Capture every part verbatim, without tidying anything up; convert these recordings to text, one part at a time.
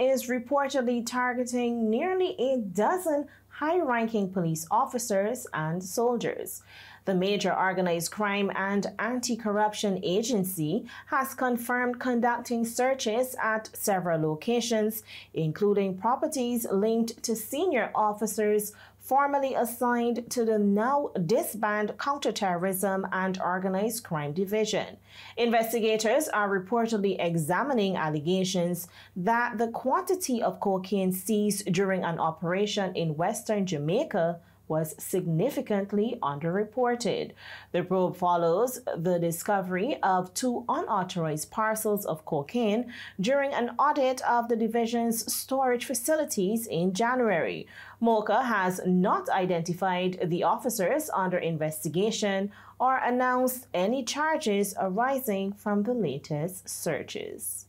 is reportedly targeting nearly a dozen high-ranking police officers and soldiers. The major organized crime and anti-corruption agency has confirmed conducting searches at several locations, including properties linked to senior officers formerly assigned to the now disbanded Counterterrorism and Organized Crime Division. Investigators are reportedly examining allegations that the quantity of cocaine seized during an operation in western Jamaica was significantly underreported. The probe follows the discovery of two unauthorized parcels of cocaine during an audit of the division's storage facilities in January. MOCA has not identified the officers under investigation or announced any charges arising from the latest searches.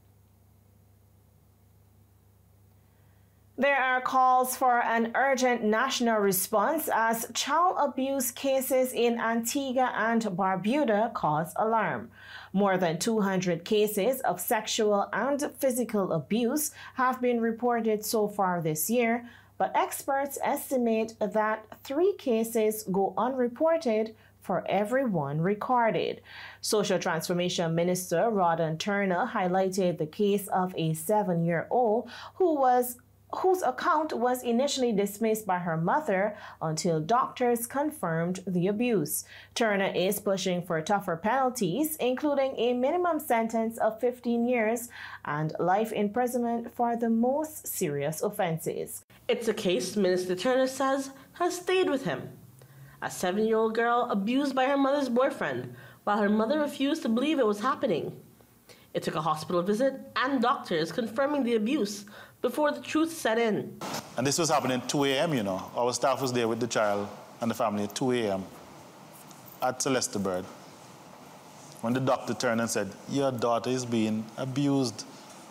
There are calls for an urgent national response as child abuse cases in Antigua and Barbuda cause alarm. More than two hundred cases of sexual and physical abuse have been reported so far this year, but experts estimate that three cases go unreported for every one recorded. Social Transformation Minister Rawdon Turner highlighted the case of a seven-year-old who was whose account was initially dismissed by her mother until doctors confirmed the abuse. Turner is pushing for tougher penalties, including a minimum sentence of fifteen years and life imprisonment for the most serious offenses. It's a case, Minister Turner says, has stayed with him. A seven-year-old girl abused by her mother's boyfriend, while her mother refused to believe it was happening. It took a hospital visit and doctors confirming the abuse before the truth set in. And this was happening at two A M, you know. Our staff was there with the child and the family at two A M at Celeste Bird, when the doctor turned and said, "Your daughter is being abused."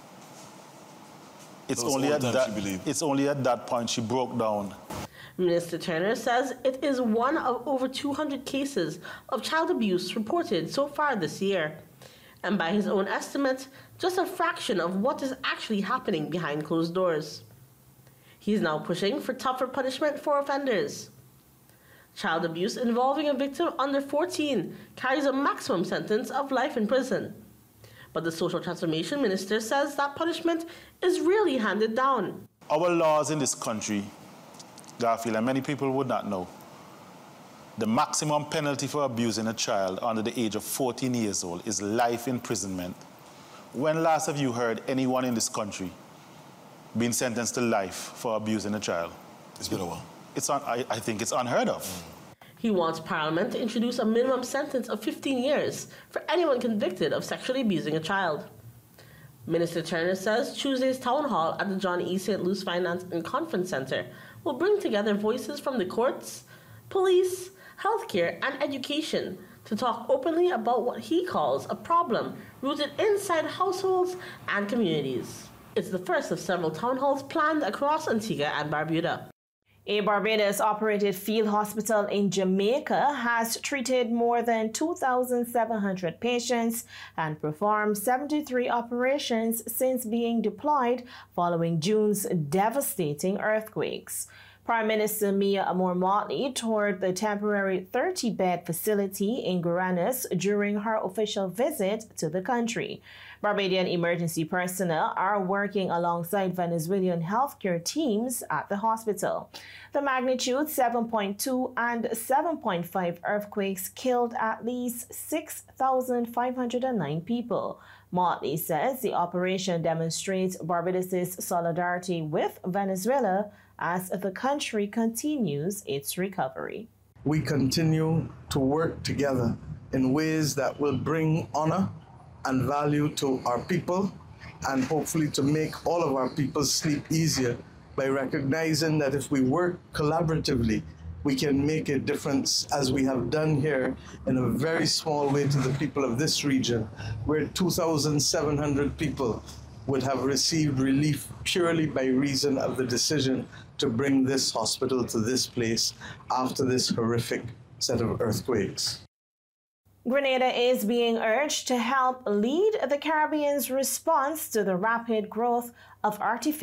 It's only, at that, it's only at that point she broke down. Minister Turner says it is one of over two hundred cases of child abuse reported so far this year. And by his own estimate, just a fraction of what is actually happening behind closed doors. He is now pushing for tougher punishment for offenders. Child abuse involving a victim under fourteen carries a maximum sentence of life in prison. But the Social Transformation Minister says that punishment is rarely handed down. Our laws in this country, Garfield, and many people would not know, the maximum penalty for abusing a child under the age of fourteen years old is life imprisonment. When last have you heard anyone in this country being sentenced to life for abusing a child? It's been a while. It's un I, I think it's unheard of. He wants Parliament to introduce a minimum sentence of fifteen years for anyone convicted of sexually abusing a child. Minister Turner says Tuesday's town hall at the John E. Saint Louis Finance and Conference Center will bring together voices from the courts, police, healthcare, and education to talk openly about what he calls a problem rooted inside households and communities. It's the first of several town halls planned across Antigua and Barbuda. A Barbados-operated field hospital in Jamaica has treated more than two thousand seven hundred patients and performed seventy-three operations since being deployed following June's devastating earthquakes. Prime Minister Mia Amor-Mottley toured the temporary thirty-bed facility in Guaranas during her official visit to the country. Barbadian emergency personnel are working alongside Venezuelan healthcare teams at the hospital. The magnitude seven point two and seven point five earthquakes killed at least six thousand five hundred nine people. Mottley says the operation demonstrates Barbados' solidarity with Venezuela as the country continues its recovery. We continue to work together in ways that will bring honor and value to our people, and hopefully to make all of our people sleep easier by recognizing that if we work collaboratively, we can make a difference, as we have done here in a very small way to the people of this region, where two thousand seven hundred people would have received relief purely by reason of the decision to bring this hospital to this place after this horrific set of earthquakes. Grenada is being urged to help lead the Caribbean's response to the rapid growth of artificial